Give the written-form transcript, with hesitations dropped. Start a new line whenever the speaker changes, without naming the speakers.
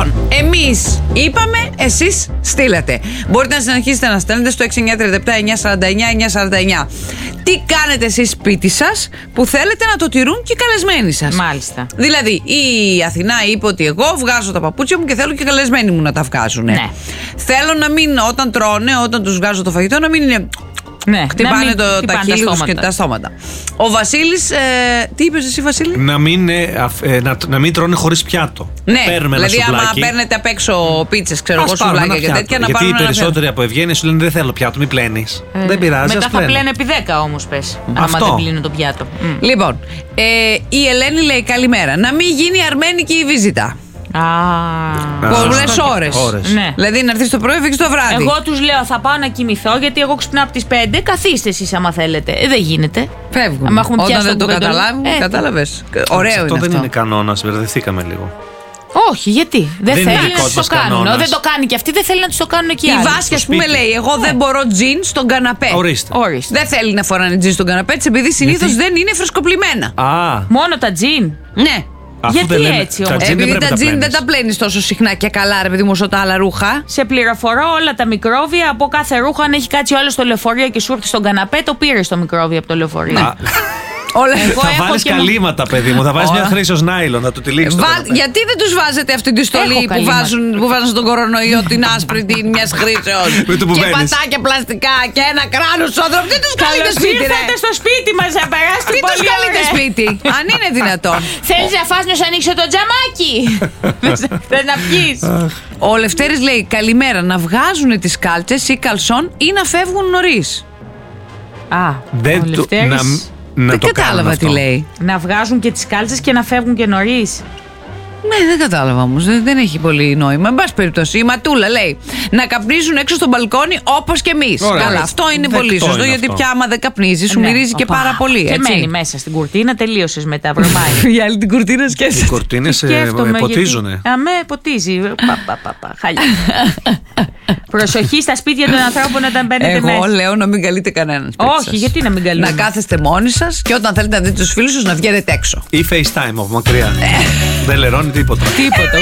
Λοιπόν, εμείς είπαμε, εσείς στείλατε. Μπορείτε να συνεχίσετε να στέλνετε στο 6937-949-949. Τι κάνετε εσείς σπίτι σας που θέλετε να το τηρούν και οι καλεσμένοι σας.
Μάλιστα.
Δηλαδή, η Αθηνά είπε ότι εγώ βγάζω τα παπούτσια μου και θέλω και οι καλεσμένοι μου να τα βγάζουν.
Ναι.
Θέλω να μην, όταν τρώνε, όταν τους βγάζω το φαγητό, να μην είναι.
Ναι,
Χτυπάνε τα χείλη τους και τα στόματα. Ο Βασίλης, τι είπες εσύ, Βασίλη?
Να μην τρώνε χωρίς πιάτο.
Ναι,
παίρνουμε
δηλαδή
ένα σουβλάκι.
άμα παίρνετε απ' έξω πίτσες, ξέρω εγώ, σουβλάκια και τέτοια, να
γιατί
πάρουν
οι
ένα
περισσότεροι από Ευγένεια σου λένε δεν θέλω πιάτο, μην πλένεις. Δεν πειράζει.
Μετά θα πλένε επί 10 όμως, πες.
Αυτό.
Άμα δεν πλύνουν το πιάτο.
Λοιπόν, η Ελένη λέει καλημέρα. Να μην γίνει αρμένικη η βίζητα. Πολλές ώρες.
Ναι.
Δηλαδή να έρθεις το πρωί, φύγεις το βράδυ.
Εγώ τους λέω θα πάω να κοιμηθώ γιατί εγώ ξυπνάω από τις 5. Καθίστε εσείς άμα θέλετε. Δεν γίνεται.
Φεύγουν. Όταν δεν το καταλάβουν, κατάλαβες. Ωραίο είναι αυτό.
Αυτό δεν είναι κανόνας, μπερδευτήκαμε λίγο.
Όχι, γιατί. Δεν θέλει να τους το κάνουν. Δεν το κάνει και αυτοί, δεν θέλει να τους το κάνουν εκεί.
Η Βάσκη, ας πούμε, λέει: εγώ δεν μπορώ τζιν στον καναπέ.
Ορίστε.
Δεν θέλει να φοράνε τζιν στον καναπέ της επειδή συνήθως δεν είναι φρεσκοπλημμένα.
Μόνο τα τζιν.
Ναι.
Γιατί έτσι όμως?
Επειδή τα τζιν δεν τα πλένεις τόσο συχνά και καλά, ρε παιδί μου, όσο τα άλλα ρούχα.
Σε πληροφορώ, όλα τα μικρόβια από κάθε ρούχο, αν έχει κάτσει όλο στο λεωφορείο και σου έρθει στον καναπέ, το πήρε το μικρόβιο από το λεωφορείο.
Θα βάλεις καλύματα, παιδί μου. Θα βάλεις μια χρήσος νάιλον, να το τυλίξεις.
Γιατί δεν τους βάζετε αυτή τη στολή που βάζουν στον κορονοϊό, την άσπρη, την μιας χρήσεως. Και πατάκια πλαστικά και ένα κράνος άνθρωπο. Τι τους καλείτε σπίτι, ρε?
Ήρθατε στο σπίτι μας να περάσετε πολύ ωραία.
Τι τους καλείτε σπίτι, αν είναι δυνατόν.
Θέλεις να φας να σου ανοίξω το τζαμάκι? Θες να πιείς?
Ο Λευτέρης λέει καλημέρα, να βγάζουν τις κάλτσες ή καλσόν ή να φεύγουν νωρίς.
Ο Λευτέρης...
Δεν κατάλαβα τι λέει.
Να βγάζουν και τις κάλτσες και να φεύγουν και νωρίς.
Ναι, δεν κατάλαβα όμως. Δεν έχει πολύ νόημα. Εν πάση περιπτώσει, η Ματούλα λέει να καπνίζουν έξω στο μπαλκόνι όπως και εμείς. Καλά, αυτό είναι πολύ σωστό, γιατί πια άμα δεν καπνίζει, σου μυρίζει και πάρα πολύ.
Και μένει μέσα στην κουρτίνα, τελείωσες μετά. Βρωμάει.
Η άλλη την κουρτίνα σκέφτεται.
Οι κουρτίνες ποτίζουνε.
Ποτίζει. Χάλια. Προσοχή στα σπίτια των ανθρώπων όταν μπαίνετε μέσα.
Εγώ λέω να μην καλείτε κανέναν.
Όχι, γιατί να μην καλείτε?
Να κάθεστε μόνοι σας και όταν θέλετε να δείτε τους φίλους σας να βγαίνετε έξω.
Ή FaceTime από μακριά. Δεν λερώνει τίποτα.